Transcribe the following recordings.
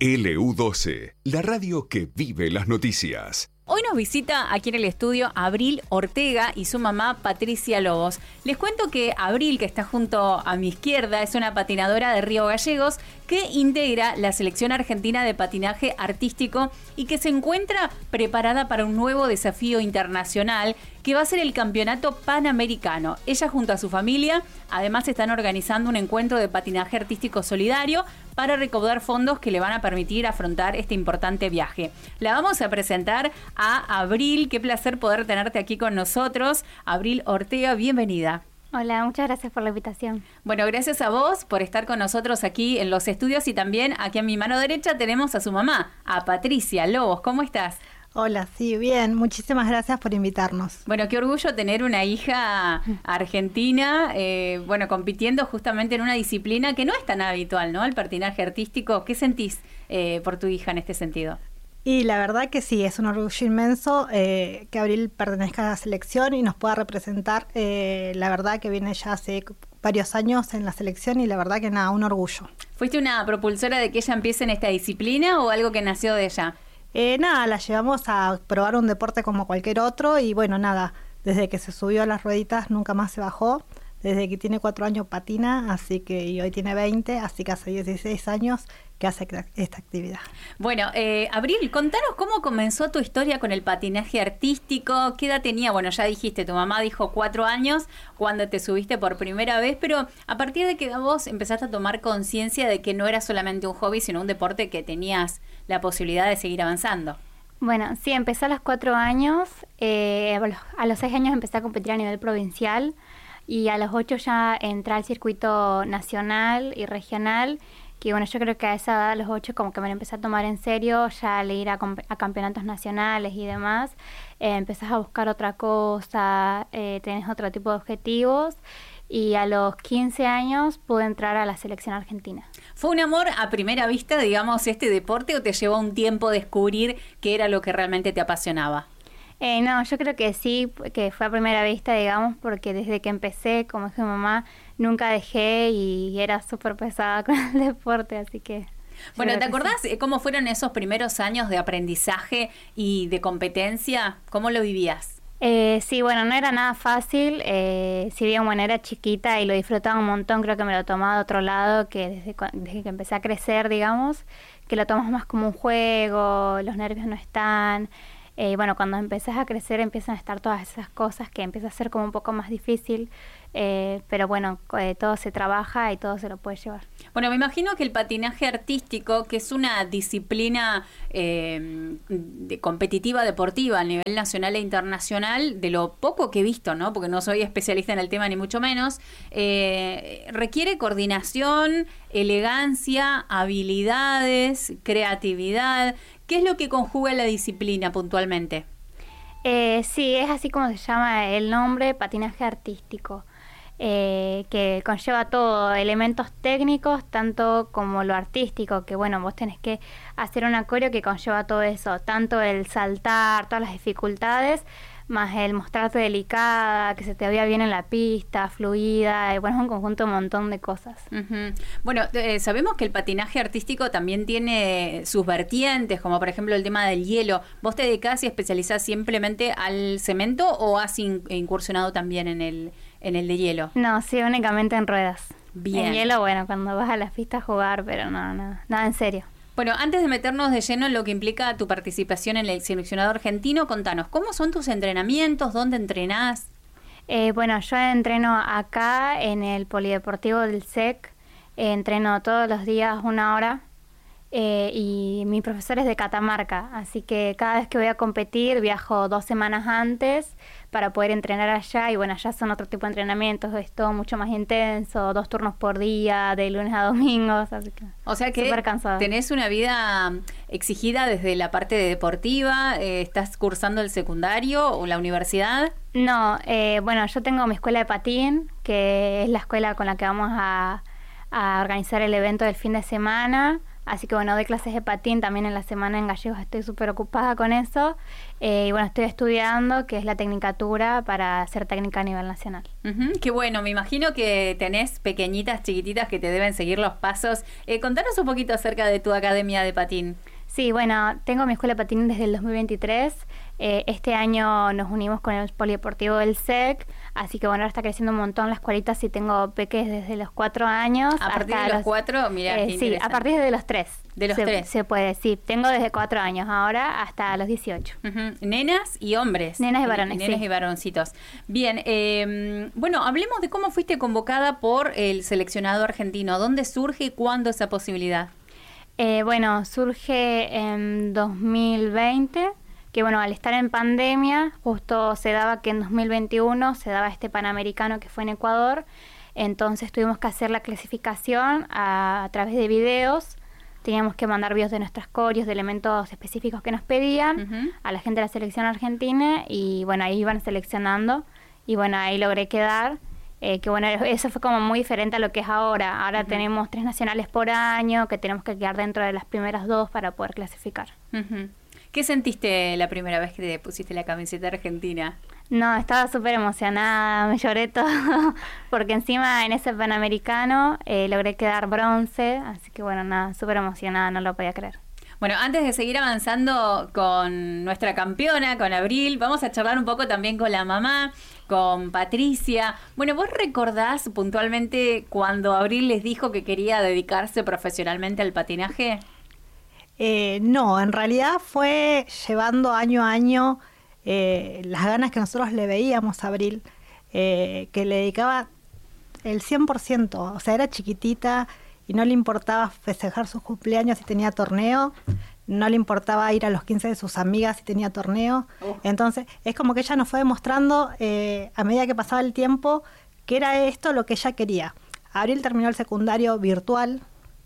LU12, la radio que vive las noticias. Hoy nos visita aquí en el estudio Abril Ortega y su mamá Patricia Lobos. Les cuento que Abril, que está junto a mi izquierda, es una patinadora de Río Gallegos que integra la selección argentina de patinaje artístico y que se encuentra preparada para un nuevo desafío internacional que va a ser el Campeonato Panamericano. Ella junto a su familia además están organizando un encuentro de patinaje artístico solidario para recaudar fondos que le van a permitir afrontar este importante viaje. La vamos a presentar a Abril. Qué placer poder tenerte aquí con nosotros. Abril Ortega, bienvenida. Hola, muchas gracias por la invitación. Bueno, gracias a vos por estar con nosotros aquí en los estudios y también aquí a mi mano derecha tenemos a su mamá, a Patricia Lobos. ¿Cómo estás? Hola, sí, bien. Muchísimas gracias por invitarnos. Bueno, qué orgullo tener una hija argentina, compitiendo justamente en una disciplina que no es tan habitual, ¿no? El patinaje artístico. ¿Qué sentís por tu hija en este sentido? Y la verdad que sí, es un orgullo inmenso que Abril pertenezca a la selección y nos pueda representar. La verdad que viene ya hace varios años en la selección y la verdad que nada, un orgullo. ¿Fuiste una propulsora de que ella empiece en esta disciplina o algo que nació de ella? Nada, la llevamos a probar un deporte como cualquier otro y bueno, nada, desde que se subió a las rueditas nunca más se bajó. Desde que tiene 4 años patina, así que y hoy tiene 20, así que hace 16 años que hace esta actividad. Bueno, Abril, contanos cómo comenzó tu historia con el patinaje artístico. ¿Qué edad tenía? Bueno, ya dijiste, tu mamá dijo 4 años cuando te subiste por primera vez, pero a partir de que vos empezaste a tomar conciencia de que no era solamente un hobby, sino un deporte que tenías la posibilidad de seguir avanzando. Bueno, sí, empecé a los 4 años. A los 6 años empecé a competir a nivel provincial. Y a los 8 ya entré al circuito nacional y regional, que bueno, yo creo que a esa edad, a los 8, como que me lo empecé a tomar en serio, ya al ir a campeonatos nacionales y demás, empezás a buscar otra cosa, tenés otro tipo de objetivos, y a los 15 años pude entrar a la selección argentina. ¿Fue un amor a primera vista, digamos, este deporte, o te llevó un tiempo descubrir qué era lo que realmente te apasionaba? No, yo creo que sí, que fue a primera vista, digamos, porque desde que empecé, como dijo mi mamá, nunca dejé y era súper pesada con el deporte, así que... Bueno, ¿te acordás cómo fueron esos primeros años de aprendizaje y de competencia? ¿Cómo lo vivías? Sí, bueno, no era nada fácil, si bien, bueno, era chiquita y lo disfrutaba un montón, creo que me lo tomaba de otro lado, que desde que empecé a crecer, digamos, que lo tomas más como un juego, los nervios no están... bueno, cuando empezás a crecer empiezan a estar todas esas cosas que empieza a ser como un poco más difícil, pero bueno, todo se trabaja y todo se lo puede llevar. Bueno, me imagino que el patinaje artístico, que es una disciplina competitiva deportiva a nivel nacional e internacional, de lo poco que he visto, ¿no? Porque no soy especialista en el tema ni mucho menos, requiere coordinación, elegancia, habilidades, creatividad. ¿Qué es lo que conjuga la disciplina puntualmente? Sí, es así como se llama el nombre, patinaje artístico, que conlleva todo, elementos técnicos, tanto como lo artístico, que bueno, vos tenés que hacer un coreo que conlleva todo eso, tanto el saltar, todas las dificultades, más el mostrarte delicada, que se te vea bien en la pista, fluida, y bueno, es un conjunto, un montón de cosas. Uh-huh. Bueno, sabemos que el patinaje artístico también tiene sus vertientes, como por ejemplo el tema del hielo. ¿Vos te dedicás y especializás simplemente al cemento o has incursionado también en el de hielo? No, sí, únicamente en ruedas. Bien. En hielo, bueno, cuando vas a las pistas a jugar, pero nada en serio. Bueno, antes de meternos de lleno en lo que implica tu participación en el seleccionado argentino, contanos, ¿cómo son tus entrenamientos? ¿Dónde entrenás? Bueno, yo entreno acá en el Polideportivo del SEC, entreno todos los días 1 hora, y mi profesor es de Catamarca, así que cada vez que voy a competir viajo 2 semanas antes para poder entrenar allá, y bueno, allá son otro tipo de entrenamientos, es todo mucho más intenso, 2 turnos por día, de lunes a domingos, así que o sea que súper cansada. Tenés una vida exigida desde la parte deportiva, ¿estás cursando el secundario o la universidad? No, bueno, yo tengo mi escuela de patín, que es la escuela con la que vamos a organizar el evento del fin de semana, Así que bueno, doy clases de patín también en la semana en Gallegos, estoy súper ocupada con eso. Y bueno, estoy estudiando, que es la tecnicatura para ser técnica a nivel nacional. Qué bueno, me imagino que tenés pequeñitas, chiquititas que te deben seguir los pasos. Contanos un poquito acerca de tu academia de patín. Sí, bueno, tengo mi escuela de patín desde el 2023. Este año nos unimos con el polideportivo del SEC, así que bueno, ahora está creciendo un montón la escuelita. Sí, tengo peques desde los 4 años. ¿A partir de los 4? Mira, sí, a partir de los 3. De los 3. Se puede, sí. Tengo desde 4 años ahora hasta los 18. Nenas y hombres. Nenas y varones, Nenas y varoncitos. Bien, bueno, hablemos de cómo fuiste convocada por el seleccionado argentino. ¿Dónde surge y cuándo esa posibilidad? Bueno, surge en 2020, que bueno, al estar en pandemia, justo se daba que en 2021 se daba este Panamericano que fue en Ecuador, entonces tuvimos que hacer la clasificación a través de videos, teníamos que mandar videos de nuestras coreos, de elementos específicos que nos pedían a la gente de la selección argentina, y bueno, ahí iban seleccionando, y bueno, ahí logré quedar. Que bueno, eso fue como muy diferente a lo que es ahora. Ahora tenemos 3 nacionales por año, que tenemos que quedar dentro de las primeras 2 para poder clasificar. ¿Qué sentiste la primera vez que te pusiste la camiseta argentina? No, estaba súper emocionada, me lloré todo, porque encima en ese Panamericano logré quedar bronce, así que bueno, nada, súper emocionada, no lo podía creer. Bueno, antes de seguir avanzando con nuestra campeona, con Abril, vamos a charlar un poco también con la mamá, con Patricia. Bueno, ¿vos recordás puntualmente cuando Abril les dijo que quería dedicarse profesionalmente al patinaje? No, en realidad fue llevando año a año las ganas que nosotros le veíamos a Abril, que le dedicaba el 100%, o sea, era chiquitita y no le importaba festejar sus cumpleaños si tenía torneo, no le importaba ir a los 15 de sus amigas si tenía torneo. Entonces es como que ella nos fue demostrando a medida que pasaba el tiempo que era esto lo que ella quería. Abril terminó el secundario virtual,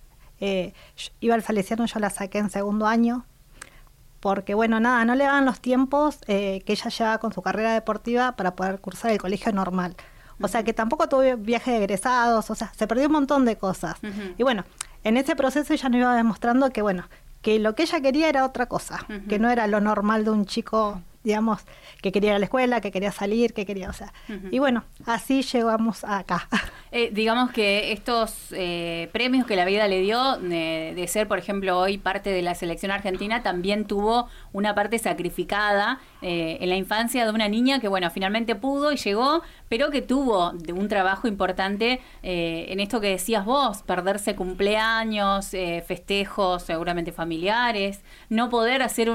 iba al Salesiano, yo la saqué en segundo año, porque bueno, nada, no le daban los tiempos que ella llevaba con su carrera deportiva para poder cursar el colegio normal. O sea, que tampoco tuve viaje de egresados, o sea, se perdió un montón de cosas. Y bueno, en ese proceso ella nos iba demostrando que, bueno, que lo que ella quería era otra cosa, que no era lo normal de un chico, digamos, que quería ir a la escuela, que quería salir, que quería, o sea. Y bueno, así llegamos acá. Digamos que estos premios que la vida le dio, de ser, por ejemplo, hoy parte de la selección argentina, también tuvo una parte sacrificada en la infancia de una niña que, bueno, finalmente pudo y llegó, pero que tuvo de un trabajo importante en esto que decías vos, perderse cumpleaños, festejos seguramente familiares, no poder hacer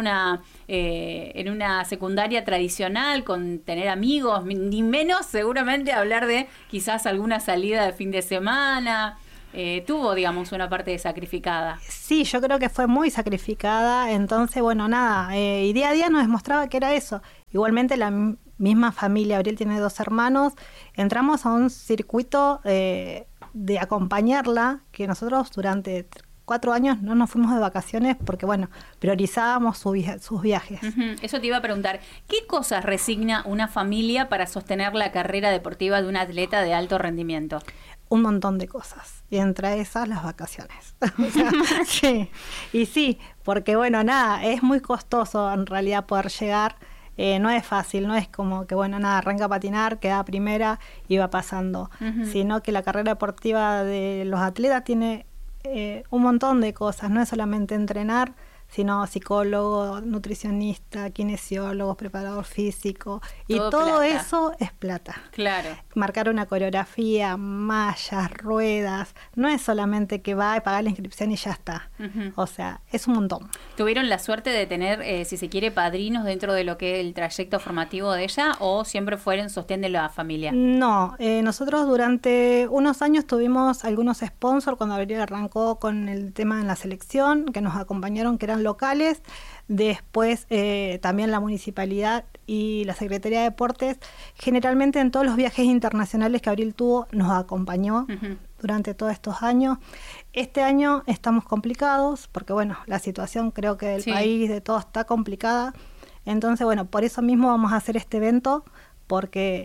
en una secundaria tradicional con tener amigos, ni menos seguramente hablar de quizás alguna salida de fin de semana. Tuvo, digamos, una parte sacrificada. Sí, yo creo que fue muy sacrificada, entonces, bueno, nada, y día a día nos demostraba que era eso. Igualmente la misma familia, Abril tiene 2 hermanos, entramos a un circuito de acompañarla, que nosotros durante 4 años no nos fuimos de vacaciones porque, bueno, priorizábamos sus viajes. Eso te iba a preguntar, ¿qué cosas resigna una familia para sostener la carrera deportiva de un atleta de alto rendimiento? Un montón de cosas, y entre esas las vacaciones. O sea, sí, y sí, porque bueno, nada, es muy costoso en realidad poder llegar, no es fácil, no es como que bueno, nada, arranca a patinar, queda primera y va pasando, sino que la carrera deportiva de los atletas tiene un montón de cosas, no es solamente entrenar, sino psicólogo, nutricionista, kinesiólogo, preparador físico, y todo eso es plata. Claro. Marcar una coreografía, mallas, ruedas, no es solamente que va a pagar la inscripción y ya está. O sea, es un montón. ¿Tuvieron la suerte de tener, si se quiere, padrinos dentro de lo que es el trayecto formativo de ella, o siempre fueron sostén de la familia? No, nosotros durante unos años tuvimos algunos sponsors cuando Abril arrancó con el tema en la selección, que nos acompañaron, que eran locales. Después también la municipalidad y la Secretaría de Deportes, generalmente en todos los viajes internacionales que Abril tuvo, nos acompañó durante todos estos años. Este año estamos complicados porque bueno, la situación creo que del país, de todo, está complicada. Entonces bueno, por eso mismo vamos a hacer este evento, porque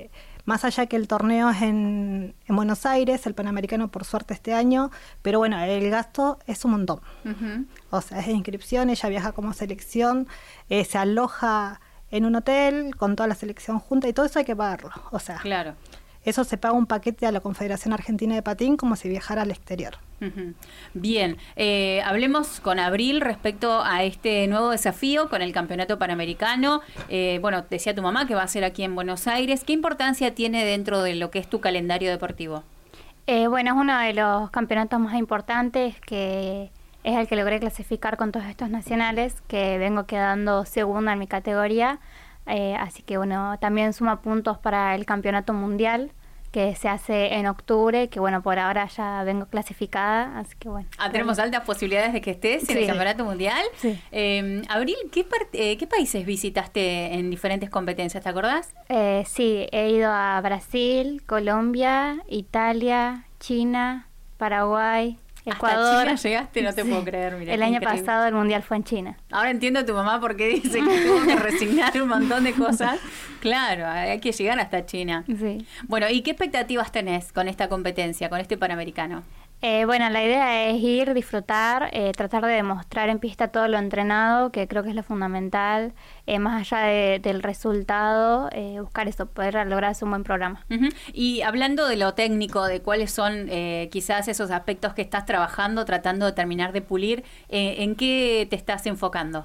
más allá que el torneo es en Buenos Aires, el Panamericano por suerte este año, pero bueno, el gasto es un montón. O sea, es de inscripción, ella viaja como selección, se aloja en un hotel con toda la selección junta y todo eso hay que pagarlo. O sea, claro. Eso se paga un paquete a la Confederación Argentina de Patín como si viajara al exterior. Bien, hablemos con Abril respecto a este nuevo desafío con el Campeonato Panamericano. Bueno, decía tu mamá que va a ser aquí en Buenos Aires. ¿Qué importancia tiene dentro de lo que es tu calendario deportivo? Bueno, es uno de los campeonatos más importantes, que es el que logré clasificar con todos estos nacionales, que vengo quedando segunda en mi categoría. Así que bueno, también suma puntos para el campeonato mundial que se hace en octubre, que bueno, por ahora ya vengo clasificada, así que bueno. Tenemos altas posibilidades de que estés en el campeonato mundial. Sí. Abril, ¿qué países visitaste en diferentes competencias, te acordás? Sí, he ido a Brasil, Colombia, Italia, China, Paraguay, Ecuador. Hasta China llegaste, no te puedo creer. Mira, el año pasado el mundial fue en China. Ahora entiendo a tu mamá por qué dice que tuvo que resignar un montón de cosas. Claro, hay que llegar hasta China. Sí. Bueno, ¿y qué expectativas tenés con esta competencia, con este Panamericano? Bueno, la idea es ir, disfrutar, tratar de demostrar en pista todo lo entrenado, que creo que es lo fundamental, más allá del resultado, buscar eso, poder lograr un buen programa. Y hablando de lo técnico, de cuáles son quizás esos aspectos que estás trabajando, tratando de terminar de pulir, ¿en qué te estás enfocando?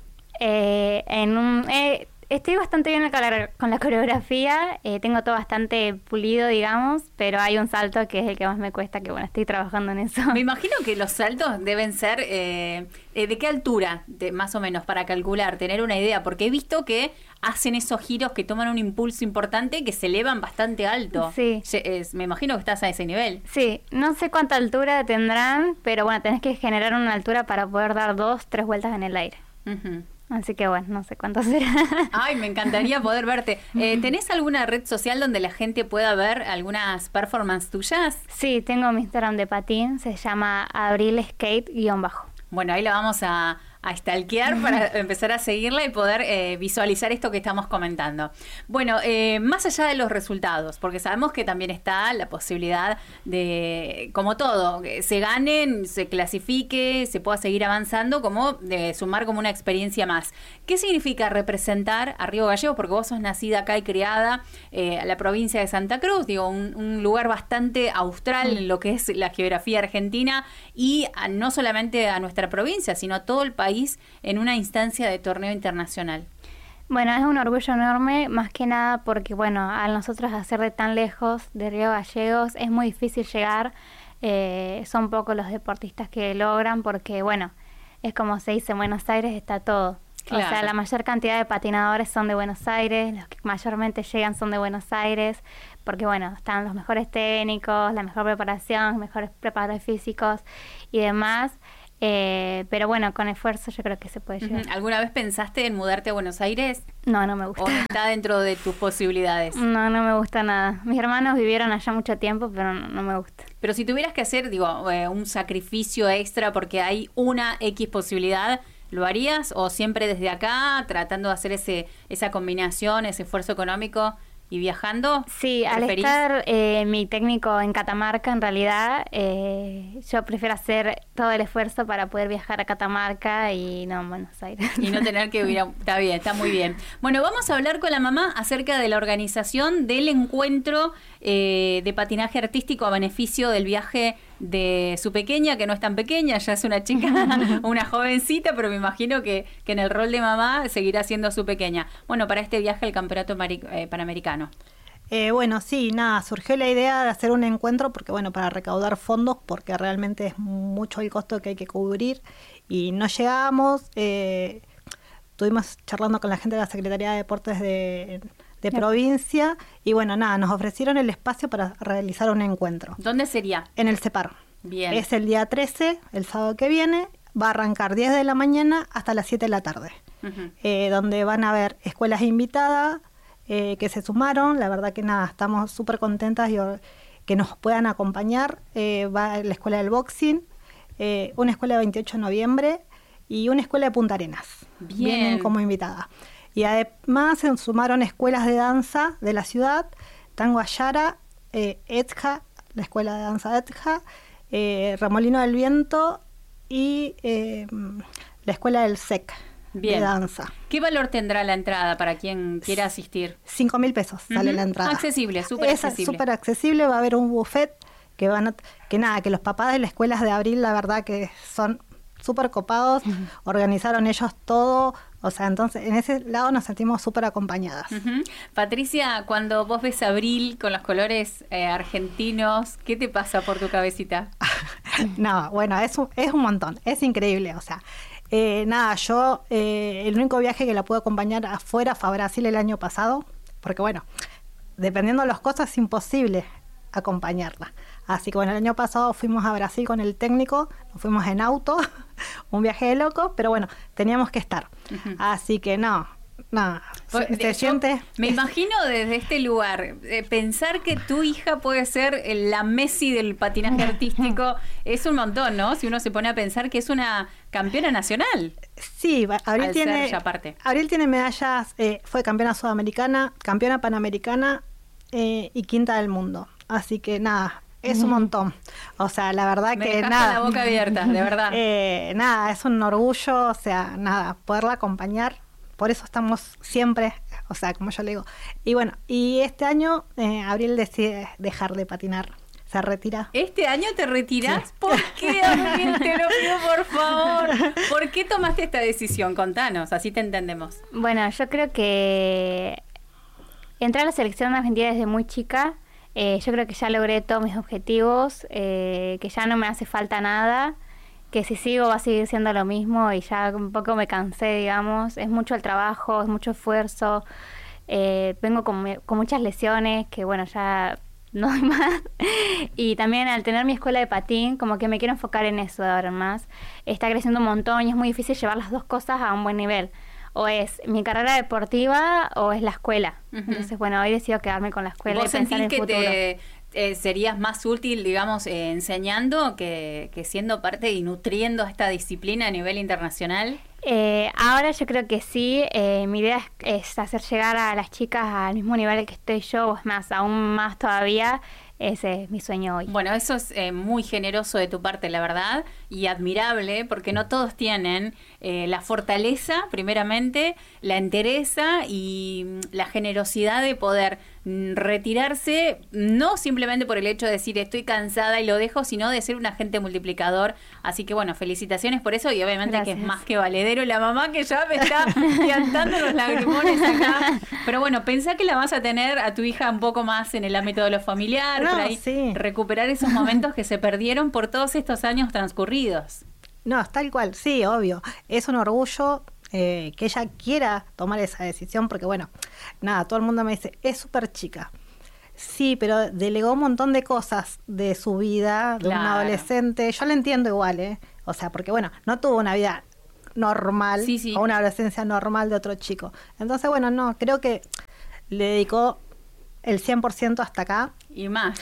Estoy bastante bien con la coreografía, tengo todo bastante pulido, digamos, pero hay un salto que es el que más me cuesta, que bueno, estoy trabajando en eso. Me imagino que los saltos deben ser, ¿de qué altura, más o menos, para calcular, tener una idea? Porque he visto que hacen esos giros que toman un impulso importante, que se elevan bastante alto. Sí. Me imagino que estás a ese nivel. Sí, no sé cuánta altura tendrán, pero bueno, tenés que generar una altura para poder dar 2-3 vueltas en el aire. Así que bueno, no sé cuánto será. Ay, me encantaría poder verte. ¿Tenés alguna red social donde la gente pueda ver algunas performances tuyas? Sí, tengo mi Instagram de patín, se llama abrilskate_. Bueno, ahí la vamos a stalkear para empezar a seguirla y poder visualizar esto que estamos comentando. Bueno, más allá de los resultados, porque sabemos que también está la posibilidad de, como todo, que se ganen, se clasifique, se pueda seguir avanzando, como de sumar como una experiencia más. ¿Qué significa representar a Río Gallegos? Porque vos sos nacida acá y criada a la provincia de Santa Cruz, digo, un lugar bastante austral en lo que es la geografía argentina y no solamente a nuestra provincia, sino a todo el país en una instancia de torneo internacional. Bueno, es un orgullo enorme, más que nada porque, bueno, a nosotros hacer de tan lejos de Río Gallegos es muy difícil llegar, son pocos los deportistas que logran porque, bueno, es como se dice, en Buenos Aires está todo. Claro. O sea, la mayor cantidad de patinadores son de Buenos Aires, los que mayormente llegan son de Buenos Aires, porque bueno, están los mejores técnicos, la mejor preparación, los mejores preparadores físicos y demás. Pero bueno, con esfuerzo yo creo que se puede llegar. ¿Alguna vez pensaste en mudarte a Buenos Aires? No, no me gusta. ¿O está dentro de tus posibilidades? No, no me gusta nada. Mis hermanos vivieron allá mucho tiempo, pero no me gusta. Pero si tuvieras que hacer, digo, un sacrificio extra porque hay una X posibilidad, ¿lo harías? ¿O siempre desde acá, tratando de hacer esa combinación, ese esfuerzo económico y viajando? Sí, ¿preferís? Al estar mi técnico en Catamarca, en realidad, yo prefiero hacer todo el esfuerzo para poder viajar a Catamarca y no a Buenos Aires. Y no tener que vivir Está bien, está muy bien. Bueno, vamos a hablar con la mamá acerca de la organización del encuentro de patinaje artístico a beneficio del viaje de su pequeña, que no es tan pequeña, ya es una chica, una jovencita, pero me imagino que en el rol de mamá seguirá siendo su pequeña. Bueno, para este viaje al Campeonato Panamericano. Bueno, sí, nada, surgió la idea de hacer un encuentro porque, bueno, para recaudar fondos, porque realmente es mucho el costo que hay que cubrir y no llegamos. Estuvimos charlando con la gente de la Secretaría de Deportes de provincia y bueno, nada, nos ofrecieron el espacio para realizar un encuentro. ¿Dónde sería? En el CEPAR. Bien. Es el día 13, el sábado que viene, va a arrancar 10 de la mañana hasta las 7 de la tarde, donde van a haber escuelas invitadas que se sumaron. La verdad que nada, estamos súper contentas y que nos puedan acompañar. Va la escuela del boxing, una escuela de 28 de noviembre y una escuela de Punta Arenas. Bien. Vienen como invitada. Y además se sumaron escuelas de danza de la ciudad, Tango Ayara, ETJA, la Escuela de Danza ETJA, Remolino del Viento y la Escuela del SEC. Bien. De danza. ¿Qué valor tendrá la entrada para quien quiera asistir? 5.000 pesos sale la entrada. Accesible, súper accesible. Es súper accesible, va a haber un buffet que que los papás de las escuelas de Abril, la verdad que son súper copados, organizaron ellos todo, o sea, entonces en ese lado nos sentimos súper acompañadas. Patricia, cuando vos ves Abril con los colores argentinos, ¿qué te pasa por tu cabecita? No, bueno, es un montón, es increíble, o sea, yo el único viaje que la pude acompañar afuera fue a Brasil el año pasado, porque bueno, dependiendo de las cosas es imposible acompañarla. Así que bueno, el año pasado fuimos a Brasil con el técnico, nos fuimos en auto, un viaje de locos, pero bueno, teníamos que estar. Así que se siente... Me imagino desde este lugar, pensar que tu hija puede ser la Messi del patinaje artístico es un montón, ¿no? Si uno se pone a pensar que es una campeona nacional. Sí, Abril tiene medallas, fue campeona sudamericana, campeona panamericana y quinta del mundo. Así que es un montón. O sea, la verdad me que dejaste la boca abierta, de verdad. Es un orgullo, o sea, poderla acompañar. Por eso estamos siempre, o sea, como yo le digo. Y bueno, y este año Abril decide dejar de patinar. Se retira. ¿Este año te retirás? Sí. ¿Por qué, Abril? Te lo pido, por favor. ¿Por qué tomaste esta decisión? Contanos, así te entendemos. Bueno, yo creo que entré a la selección de Argentina desde muy chica. Yo creo que ya logré todos mis objetivos, que ya no me hace falta nada, que si sigo va a seguir siendo lo mismo y ya un poco me cansé, digamos. Es mucho el trabajo, es mucho esfuerzo. Vengo con muchas lesiones que, bueno, ya no doy más. Y también al tener mi escuela de patín, como que me quiero enfocar en eso de ahora en más. Está creciendo un montón y es muy difícil llevar las dos cosas a un buen nivel. O es mi carrera deportiva o es la escuela. Entonces, bueno, hoy decido quedarme con la escuela y pensar en el futuro. ¿Serías más útil, digamos, enseñando que siendo parte y nutriendo esta disciplina a nivel internacional? Ahora yo creo que sí. Mi idea es hacer llegar a las chicas al mismo nivel que estoy yo, o es más, aún más todavía. Ese es mi sueño hoy. Bueno, eso es muy generoso de tu parte, la verdad, y admirable, porque no todos tienen la fortaleza, primeramente, la entereza y la generosidad de poder retirarse, no simplemente por el hecho de decir estoy cansada y lo dejo, sino de ser un agente multiplicador. Así que bueno, felicitaciones por eso y obviamente gracias. Que es más que valedero. La mamá que ya me está piantando los lagrimones acá. Pero bueno, pensá que la vas a tener a tu hija un poco más en el ámbito de lo familiar, por ahí sí. Recuperar esos momentos que se perdieron por todos estos años transcurridos. No, tal cual, sí, obvio. Es un orgullo que ella quiera tomar esa decisión, porque bueno, todo el mundo me dice, es súper chica. Sí, pero delegó un montón de cosas de su vida, de un adolescente. Yo la entiendo igual, o sea, porque bueno, no tuvo una vida normal o una adolescencia normal de otro chico. Entonces, bueno, creo que le dedicó el 100% hasta acá. Y más.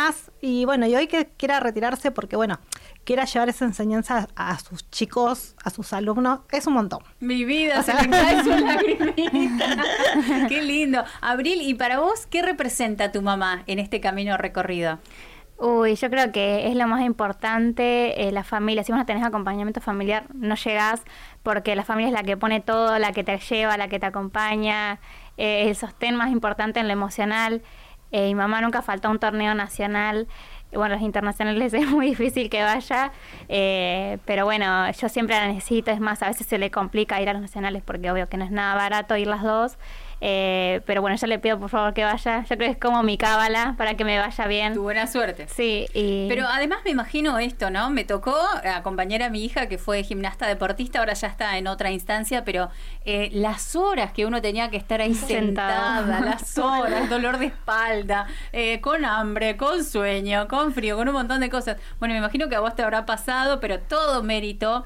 Y bueno, y hoy que quiera retirarse porque, bueno, quiera llevar esa enseñanza a sus chicos, a sus alumnos, es un montón. Mi vida, se me cae su lagrimita. Qué lindo. Abril, ¿y para vos qué representa tu mamá en este camino recorrido? Yo creo que es lo más importante, la familia. Si vos no tenés acompañamiento familiar, no llegás, porque la familia es la que pone todo, la que te lleva, la que te acompaña, el sostén más importante en lo emocional. Mi mamá nunca faltó a un torneo nacional. Bueno, los internacionales es muy difícil que vaya, pero bueno, yo siempre la necesito. Es más, a veces se le complica ir a los nacionales porque obvio que no es nada barato ir las dos. Pero bueno, yo le pido por favor que vaya. Yo creo que es como mi cábala para que me vaya bien. Tu buena suerte. Sí. Pero además me imagino esto, ¿no? Me tocó acompañar a mi hija que fue gimnasta deportista, ahora ya está en otra instancia, pero las horas que uno tenía que estar ahí sentada, las horas, dolor de espalda, con hambre, con sueño, con frío, con un montón de cosas. Bueno, me imagino que a vos te habrá pasado, pero todo mérito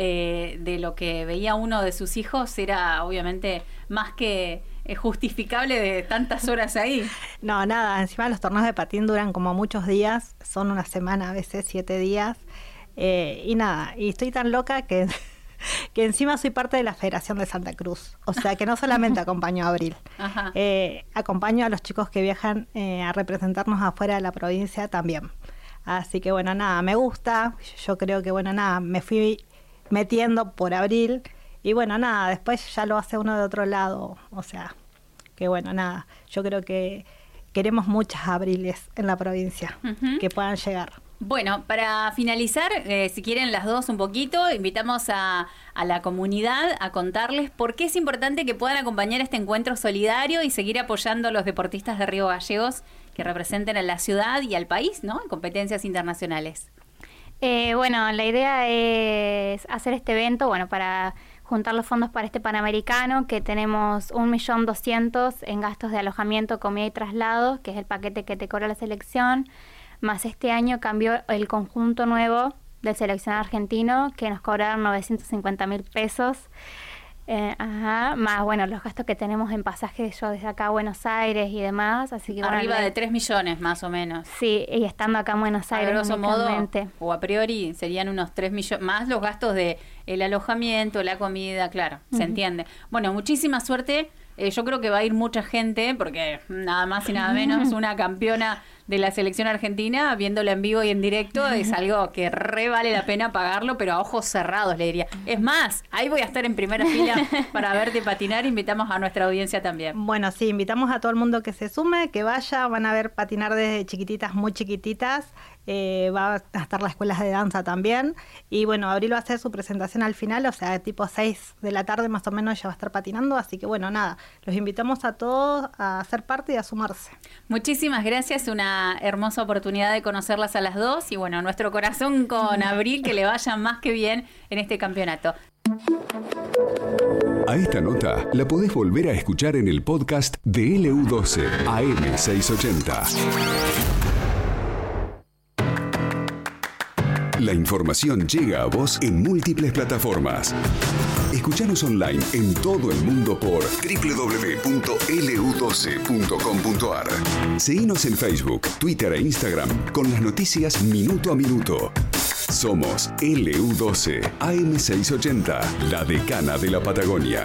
de lo que veía uno de sus hijos era obviamente más que justificable de tantas horas ahí. No, encima los torneos de patín duran como muchos días, son una semana, a veces 7 días, y estoy tan loca que que encima soy parte de la Federación de Santa Cruz. O sea que no solamente acompaño a Abril, acompaño a los chicos que viajan a representarnos afuera de la provincia también. Así que bueno, nada, me gusta. Yo creo que bueno, nada, me fui metiendo por Abril y bueno, nada, después ya lo hace uno de otro lado. O sea, que bueno, nada, yo creo que queremos muchas Abriles en la provincia que puedan llegar. Bueno, para finalizar, si quieren las dos un poquito, invitamos a la comunidad a contarles por qué es importante que puedan acompañar este encuentro solidario y seguir apoyando a los deportistas de Río Gallegos que representen a la ciudad y al país, ¿no?, en competencias internacionales. Bueno, la idea es hacer este evento, bueno, para juntar los fondos para este Panamericano, que tenemos 1.200.000 en gastos de alojamiento, comida y traslados, que es el paquete que te cobra la selección. Más este año cambió el conjunto nuevo del seleccionado argentino, que nos cobraron 950.000 pesos. Más, bueno, los gastos que tenemos en pasajes yo desde acá a Buenos Aires y demás. Así que arriba bueno, de 3 millones más o menos. Sí, y estando acá en Buenos Aires. A grosso modo, o a priori, serían unos 3 millones, más los gastos de el alojamiento, la comida, claro, se entiende. Bueno, muchísima suerte. Yo creo que va a ir mucha gente, porque nada más y nada menos una campeona de la selección argentina, viéndola en vivo y en directo, es algo que re vale la pena pagarlo, pero a ojos cerrados, le diría. Es más, ahí voy a estar en primera fila para verte patinar. Invitamos a nuestra audiencia también. Bueno, sí, invitamos a todo el mundo que se sume, que vaya. Van a ver patinar desde chiquititas, muy chiquititas. Va a estar las escuelas de danza también. Y bueno, Abril va a hacer su presentación al final, o sea, tipo 6 de la tarde más o menos ya va a estar patinando. Así que bueno, nada, los invitamos a todos a ser parte y a sumarse. Muchísimas gracias, una hermosa oportunidad de conocerlas a las dos. Y bueno, nuestro corazón con Abril, que le vaya más que bien en este campeonato. A esta nota la podés volver a escuchar en el podcast de LU12 AM680. La información llega a vos en múltiples plataformas. Escuchanos online en todo el mundo por www.lu12.com.ar. Seguinos en Facebook, Twitter e Instagram con las noticias minuto a minuto. Somos LU12 AM680, la decana de la Patagonia.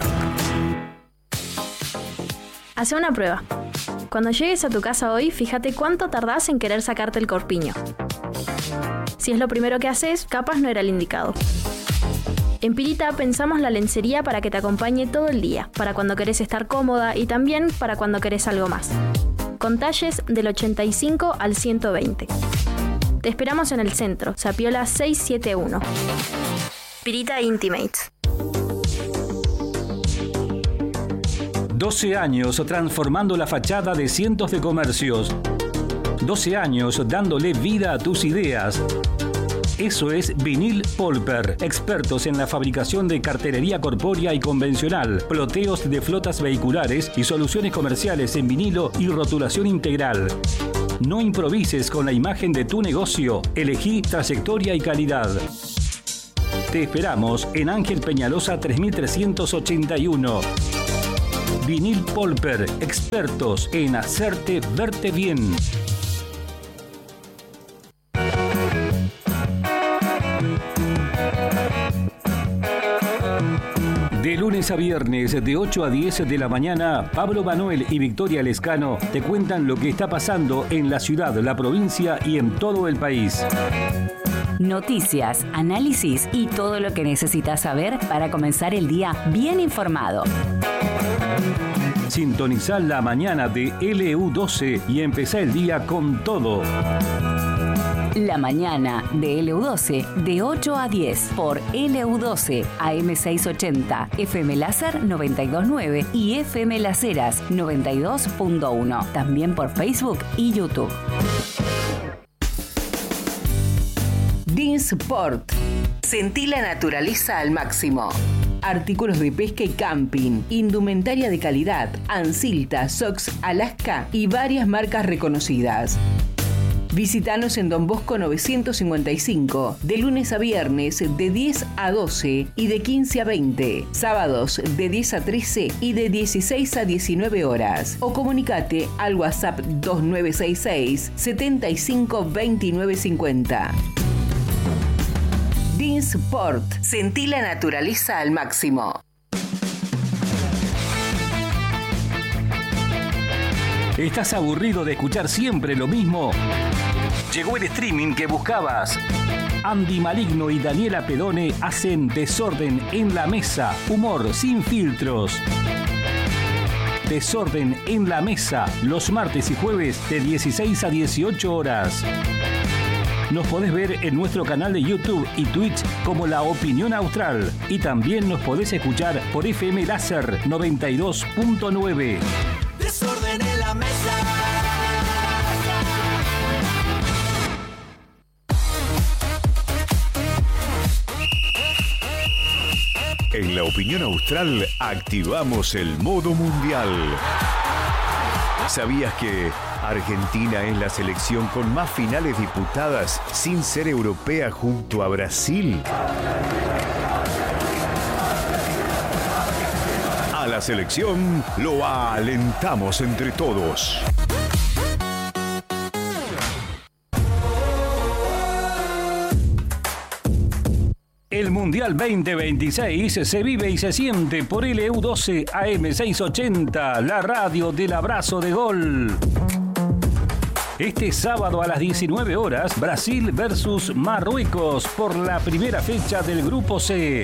Hace una prueba. Cuando llegues a tu casa hoy, fíjate cuánto tardás en querer sacarte el corpiño. Si es lo primero que haces, capaz no era el indicado. En Pirita pensamos la lencería para que te acompañe todo el día, para cuando querés estar cómoda y también para cuando querés algo más. Con talles del 85 al 120. Te esperamos en el centro, Zapiola 671. Pirita Intimates. 12 años transformando la fachada de cientos de comercios. 12 años dándole vida a tus ideas. Eso es Vinil Polper, expertos en la fabricación de cartelería corpórea y convencional, ploteos de flotas vehiculares y soluciones comerciales en vinilo y rotulación integral. No improvises con la imagen de tu negocio, elegí trayectoria y calidad. Te esperamos en Ángel Peñalosa 3381. Vinil Polper, expertos en hacerte verte bien. De lunes a viernes, de 8 a 10 de la mañana, Pablo Manuel y Victoria Lescano te cuentan lo que está pasando en la ciudad, la provincia y en todo el país. Noticias, análisis y todo lo que necesitas saber para comenzar el día bien informado. Sintonizá la mañana de LU12 y empezá el día con todo. La mañana de LU12 de 8 a 10 por LU12 AM680, FM Láser 92.9 y FM Las Heras 92.1. También por Facebook y YouTube. Dinsport. Sentí la naturaleza al máximo. Artículos de pesca y camping, indumentaria de calidad, Ansilta, Sox, Alaska y varias marcas reconocidas. Visítanos en Don Bosco 955, de lunes a viernes de 10 a 12 y de 15 a 20, sábados de 10 a 13 y de 16 a 19 horas. O comunicate al WhatsApp 2966 75 29 50. Beansport. Sentí la naturaleza al máximo. ¿Estás aburrido de escuchar siempre lo mismo? Llegó el streaming que buscabas. Andy Maligno y Daniela Pedone hacen Desorden en la Mesa. Humor sin filtros. Desorden en la Mesa, los martes y jueves de 16 a 18 horas. Nos podés ver en nuestro canal de YouTube y Twitch como La Opinión Austral. Y también nos podés escuchar por FM Láser 92.9. Desorden en la mesa. En La Opinión Austral activamos el modo mundial. ¿Sabías que Argentina es la selección con más finales disputadas sin ser europea junto a Brasil? A la selección lo alentamos entre todos. El Mundial 2026 se vive y se siente por LU12 AM680, la radio del abrazo de gol. Este sábado a las 19 horas, Brasil versus Marruecos por la primera fecha del Grupo C.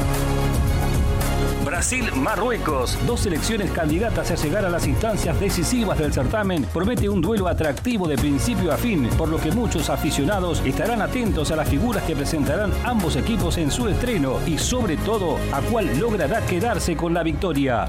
Brasil-Marruecos, dos selecciones candidatas a llegar a las instancias decisivas del certamen, promete un duelo atractivo de principio a fin, por lo que muchos aficionados estarán atentos a las figuras que presentarán ambos equipos en su estreno y sobre todo a cuál logrará quedarse con la victoria.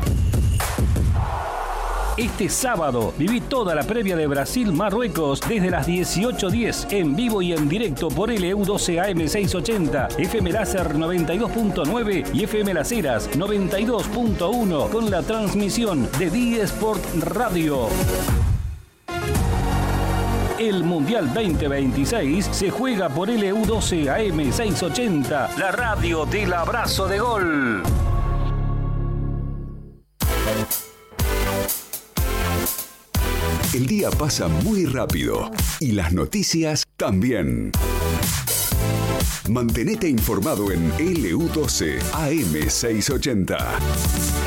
Este sábado viví toda la previa de Brasil-Marruecos desde las 18:10 en vivo y en directo por LU12 AM680, FM Láser 92.9 y FM Las Heras 92.1 con la transmisión de Beansport Radio. El Mundial 2026 se juega por LU12 AM680, la radio del abrazo de gol. El día pasa muy rápido y las noticias también. Mantenete informado en LU12 AM680.